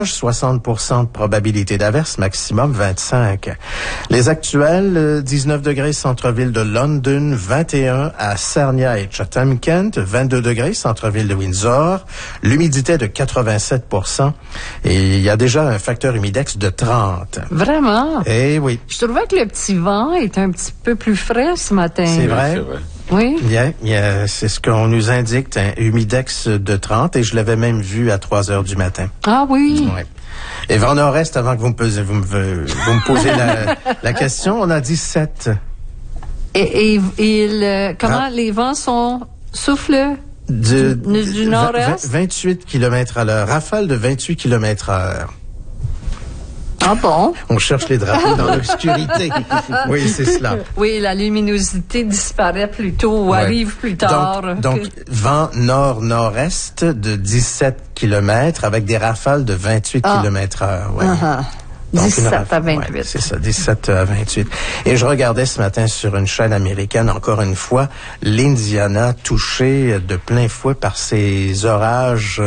60% de probabilité d'averse, maximum 25. Les actuels, 19 degrés centre-ville de London, 21 à Sarnia et Chatham-Kent, 22 degrés centre-ville de Windsor, l'humidité de 87% et il y a déjà un facteur humidex de 30. Vraiment? Eh oui. Je trouvais que le petit vent était un petit peu plus frais ce matin. C'est vrai? Oui. C'est ce qu'on nous indique, un humidex de 30 et je l'avais même vu à 3 heures du matin. Ah oui? Ouais. Et vent nord-est, avant que vous me posez la question, on a 17. Comment les vents soufflent du nord-est? 28 km à l'heure. Rafale de 28 km à l'heure. Ah bon? On cherche les drapeaux dans l'obscurité. Oui, c'est cela. Oui, la luminosité disparaît plus tôt ou arrive plus tard. Donc vent nord-nord-est de 17 km avec des rafales de 28 km heure. Ouais. Uh-huh. Donc 17 à 28. Ouais, c'est ça, 17 à 28. Et je regardais ce matin sur une chaîne américaine, encore une fois, l'Indiana touché de plein fouet par ces orages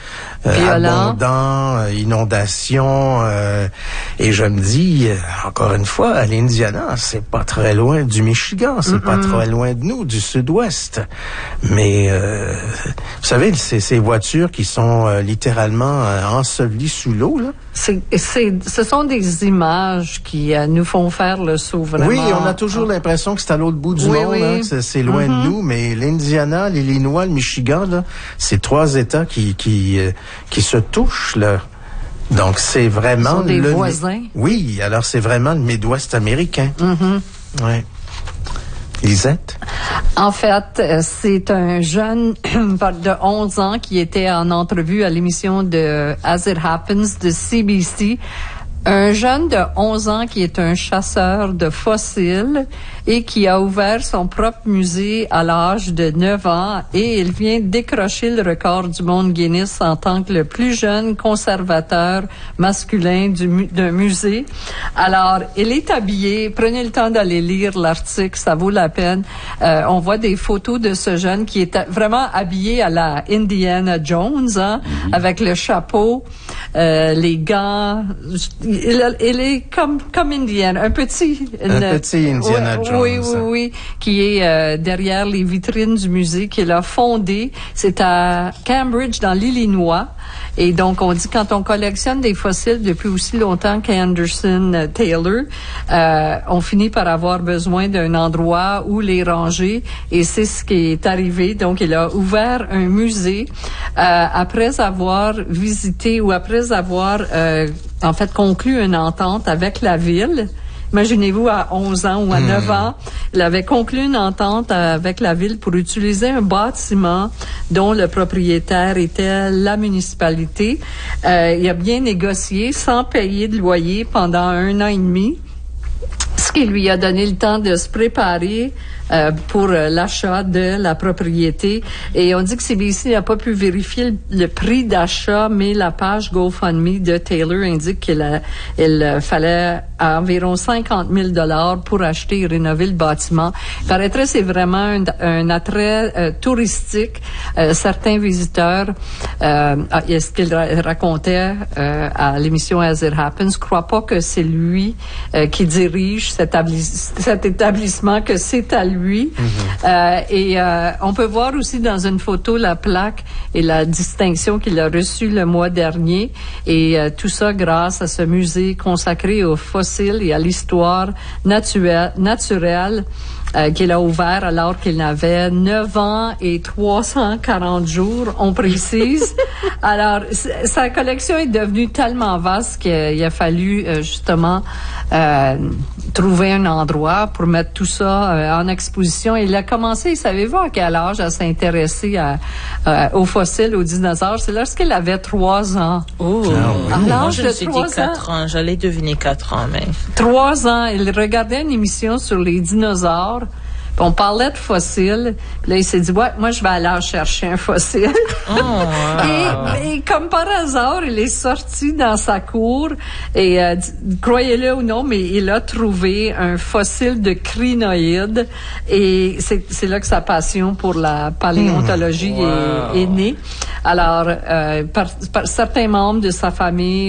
abondants, inondations. Et je me dis, encore une fois, l'Indiana, c'est pas très loin du Michigan, c'est pas très loin de nous, du sud-ouest. Mais, vous savez, ces voitures qui sont littéralement ensevelies sous l'eau, là. Ce sont des images qui nous font faire le saut vraiment. Oui, on a toujours l'impression que c'est à l'autre bout du monde, hein, que c'est loin de nous, mais l'Indiana, l'Illinois, le Michigan, là, c'est 3 États qui se touchent, là. Donc, c'est vraiment... Ce sont des voisins. Oui, alors c'est vraiment le Midwest américain. Ouais. Lisette? En fait, c'est un jeune de 11 ans qui était en entrevue à l'émission de As It Happens de CBC. Un jeune de 11 ans qui est un chasseur de fossiles et qui a ouvert son propre musée à l'âge de 9 ans et il vient décrocher le record du monde Guinness en tant que le plus jeune conservateur masculin d'un musée. Alors, il est habillé. Prenez le temps d'aller lire l'article, ça vaut la peine. On voit des photos de ce jeune qui est vraiment habillé à la Indiana Jones, hein, avec le chapeau, les gants. Il est comme Indiana, un petit Indiana Jones. Oui, qui est derrière les vitrines du musée qu'il a fondé. C'est à Cambridge, dans l'Illinois. Et donc, on dit quand on collectionne des fossiles depuis aussi longtemps qu'Anderson Taylor, on finit par avoir besoin d'un endroit où les ranger. Et c'est ce qui est arrivé. Donc, il a ouvert un musée après avoir visité ou après avoir en fait conclu une entente avec la ville. Imaginez-vous, à 11 ans ou à 9 ans, il avait conclu une entente avec la ville pour utiliser un bâtiment dont le propriétaire était la municipalité. Il a bien négocié sans payer de loyer pendant 1 an et demi, ce qui lui a donné le temps de se préparer pour l'achat de la propriété. Et on dit que CBC n'a pas pu vérifier le prix d'achat, mais la page GoFundMe de Taylor indique qu'il fallait environ 50 000 $ pour acheter et rénover le bâtiment. Il paraîtrait que c'est vraiment un attrait touristique. Certains visiteurs, ce qu'il racontait à l'émission As It Happens, croient pas que c'est lui qui dirige cet établissement, que c'est à lui. On peut voir aussi dans une photo la plaque et la distinction qu'il a reçue le mois dernier. Et tout ça grâce à ce musée consacré aux fossiles et à l'histoire naturelle qu'il a ouvert alors qu'il avait 9 ans et 340 jours, on précise. Alors, sa collection est devenue tellement vaste qu'il a fallu justement trouver un endroit pour mettre tout ça en exposition. Il a commencé, savez-vous à quel âge à s'intéresser aux fossiles, aux dinosaures? C'est lorsqu'il avait 3 ans. Oh, à l'âge je de me suis 3 dit 4 ans. J'allais deviner 4 ans, mais... 3 ans, il regardait une émission sur les dinosaures. Puis on parlait de fossiles. Puis là, il s'est dit, ouais, moi, je vais aller en chercher un fossile. Et comme par hasard, il est sorti dans sa cour et, croyez-le ou non, mais il a trouvé un fossile de crinoïde. Et c'est là que sa passion pour la paléontologie est née. Alors, par certains membres de sa famille